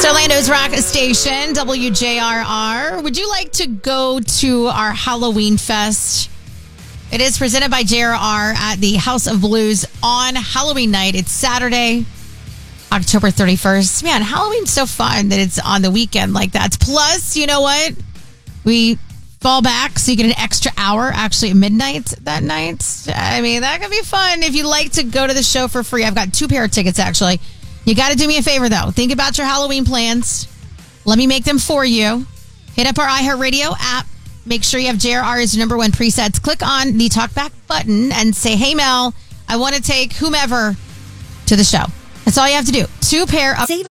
Orlando's rock station, WJRR. Would you like to go to our Halloween Fest? It is presented by JRR at the House of Blues on Halloween night. It's Saturday, October 31st. Man, Halloween's so fun that it's on the weekend like that. Plus, you know what? We fall back so you get an extra hour actually at midnight that night. I mean, that could be fun if you like to go to the show for free. I've got 2 pair of tickets actually. You got to do me a favor, though. Think about your Halloween plans. Let me make them for you. Hit up our iHeartRadio app. Make sure you have JRR as your #1 presets. Click on the talkback button and say, hey, Mel, I want to take whomever to the show. That's all you have to do. 2 pair of...